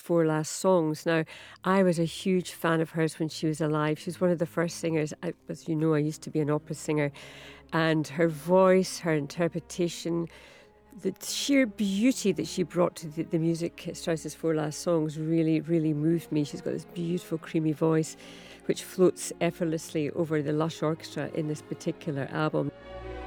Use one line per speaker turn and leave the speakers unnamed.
Four Last Songs. Now, I was a huge fan of hers when she was alive. She was one of the first singers. As you know, I used to be an opera singer, and her voice, her interpretation, the sheer beauty that she brought to the music, Strauss's Four Last Songs, really, really moved me. She's got this beautiful, creamy voice which floats effortlessly over the lush orchestra in this particular album.